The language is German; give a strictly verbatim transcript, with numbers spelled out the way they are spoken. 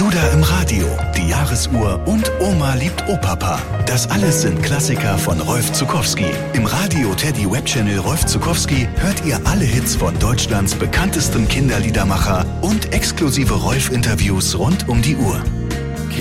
Bruder im Radio, die Jahresuhr und Oma liebt Opapa. Das alles sind Klassiker von Rolf Zuckowski. Im Radio Teddy Webchannel Rolf Zuckowski hört ihr alle Hits von Deutschlands bekanntestem Kinderliedermacher und exklusive Rolf-Interviews rund um die Uhr.